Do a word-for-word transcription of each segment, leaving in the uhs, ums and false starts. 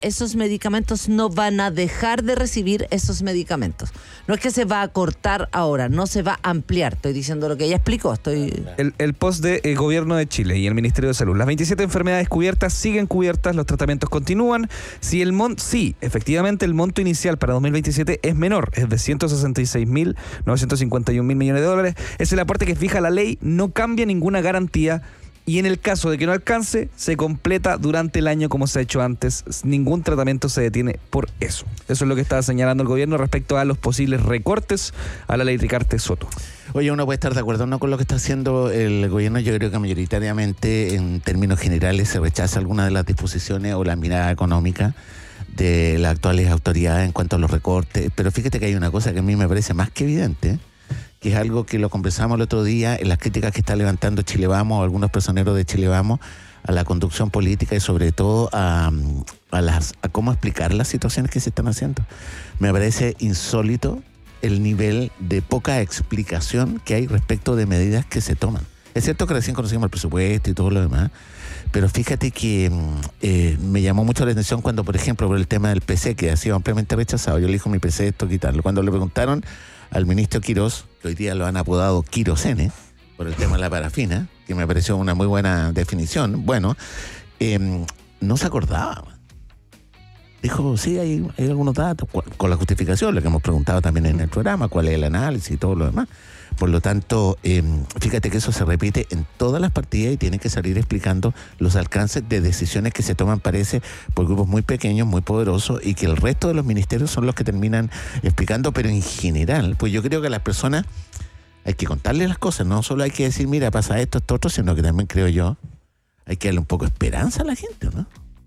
esos medicamentos no van a dejar de recibir esos medicamentos. No es que se va a cortar ahora, no se va a ampliar. Estoy diciendo lo que ella explicó. Estoy... El, el post del de, Gobierno de Chile y el Ministerio de Salud. Las veintisiete enfermedades cubiertas siguen cubiertas, los tratamientos continúan. Si el mon sí, efectivamente, el monto inicial para dos mil veintisiete es menor, es de ciento sesenta y seis mil novecientos cincuenta y un mil millones de dólares. Es el aporte que fija la ley, no cambia ninguna garantía. Y en el caso de que no alcance, se completa durante el año como se ha hecho antes. Ningún tratamiento se detiene por eso. Eso es lo que estaba señalando el gobierno respecto a los posibles recortes a la ley Ricarte Soto. Oye, uno puede estar de acuerdo no con lo que está haciendo el gobierno. Yo creo que mayoritariamente, en términos generales, se rechaza alguna de las disposiciones o la mirada económica de las actuales autoridades en cuanto a los recortes. Pero fíjate que hay una cosa que a mí me parece más que evidente, que es algo que lo conversamos el otro día en las críticas que está levantando Chile Vamos o algunos personeros de Chile Vamos a la conducción política y sobre todo a, a, las, a cómo explicar las situaciones que se están haciendo. Me parece insólito el nivel de poca explicación que hay respecto de medidas que se toman. Es cierto que recién conocimos el presupuesto y todo lo demás, pero fíjate que eh, me llamó mucho la atención cuando, por ejemplo, por el tema del P C, que ha sido ampliamente rechazado. Yo le dije a mi P C esto, quitarlo. Cuando le preguntaron al ministro Quirós, que hoy día lo han apodado Quirosene, por el tema de la parafina, que me pareció una muy buena definición, bueno, eh, no se acordaba. Dijo, sí, hay, hay algunos datos, con la justificación, lo que hemos preguntado también en el programa, cuál es el análisis y todo lo demás. Por lo tanto, eh, fíjate que eso se repite en todas las partidas y tienen que salir explicando los alcances de decisiones que se toman, parece, por grupos muy pequeños, muy poderosos, y que el resto de los ministerios son los que terminan explicando, pero en general, pues yo creo que a las personas hay que contarles las cosas, no solo hay que decir, mira, pasa esto, esto, otro, sino que también creo yo, hay que darle un poco de esperanza a la gente, ¿no?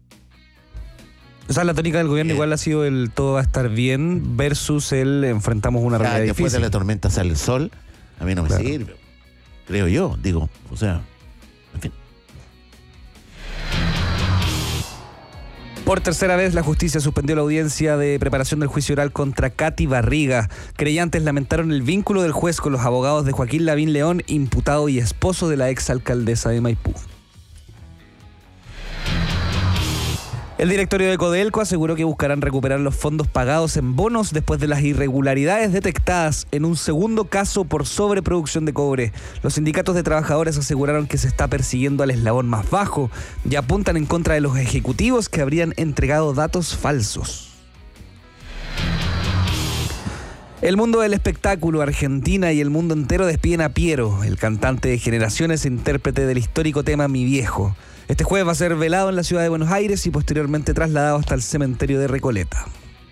O sea, la tónica del gobierno eh, igual ha sido el todo va a estar bien versus el enfrentamos una realidad difícil. Después de la tormenta sale el sol. A mí no me claro. sirve, creo yo, digo, o sea, en fin. Por tercera vez, la justicia suspendió la audiencia de preparación del juicio oral contra Katy Barriga. Creyentes lamentaron el vínculo del juez con los abogados de Joaquín Lavín León, imputado y esposo de la exalcaldesa de Maipú. El directorio de Codelco aseguró que buscarán recuperar los fondos pagados en bonos después de las irregularidades detectadas en un segundo caso por sobreproducción de cobre. Los sindicatos de trabajadores aseguraron que se está persiguiendo al eslabón más bajo y apuntan en contra de los ejecutivos que habrían entregado datos falsos. El mundo del espectáculo, Argentina y el mundo entero despiden a Piero, el cantante de generaciones e intérprete del histórico tema Mi Viejo. Este jueves va a ser velado en la ciudad de Buenos Aires y posteriormente trasladado hasta el cementerio de Recoleta.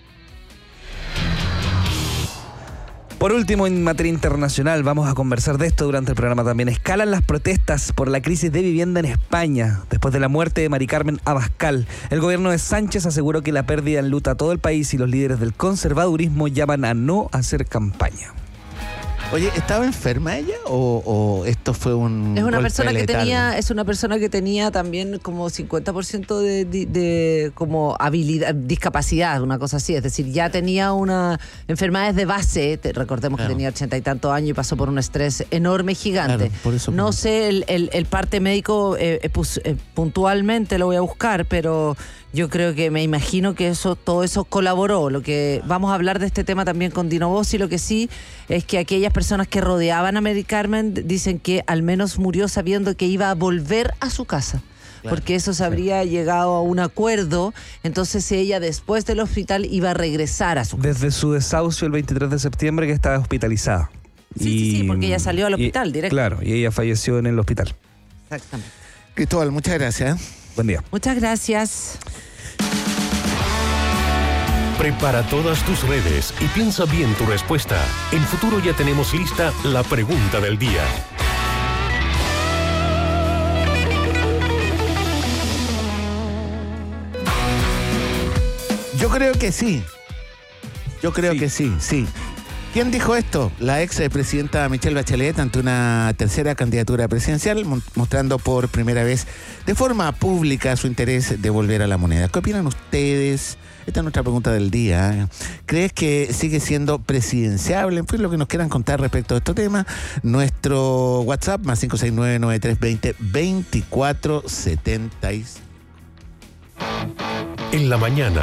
Por último, en materia internacional, vamos a conversar de esto durante el programa también. Escalan las protestas por la crisis de vivienda en España. Después de la muerte de Mari Carmen Abascal, el gobierno de Sánchez aseguró que la pérdida enluta a todo el país y los líderes del conservadurismo llaman a no hacer campaña. Oye, ¿estaba enferma ella o, o esto fue un es una golpe persona letal? que tenía es una persona que tenía también como cincuenta por ciento de, de, de como habilidad, discapacidad, una cosa así, es decir, ya tenía una enfermedades de base, te, recordemos claro. que tenía ochenta y tantos años y pasó por un estrés enorme, gigante. Claro, por eso no por... sé el, el, el parte médico eh, eh, pues, eh, puntualmente lo voy a buscar, pero yo creo que me imagino que eso todo eso colaboró. Lo que vamos a hablar de este tema también con Dino Bossi, lo que sí es que aquellas personas que rodeaban a Mari Carmen dicen que al menos murió sabiendo que iba a volver a su casa. Claro, porque eso se habría sí. llegado a un acuerdo, entonces ella después del hospital iba a regresar a su casa. Desde su desahucio el veintitrés de septiembre que estaba hospitalizada. Sí, y, sí, sí, porque ella salió al hospital y, directo. Claro, y ella falleció en el hospital. Exactamente. Cristóbal, muchas gracias. Buen día. Muchas gracias. Prepara todas tus redes y piensa bien tu respuesta. En Futuro ya tenemos lista la pregunta del día. Yo creo que sí. Yo creo sí. que sí, sí. ¿Quién dijo esto? La ex presidenta Michelle Bachelet ante una tercera candidatura presidencial, mostrando por primera vez de forma pública su interés de volver a la moneda. ¿Qué opinan ustedes? Esta es nuestra pregunta del día. ¿Crees que sigue siendo presidenciable? En fin, lo que nos quieran contar respecto a este tema. Nuestro WhatsApp, más cinco seis nueve, nueve tres dos cero, dos cuatro siete cero. En la mañana.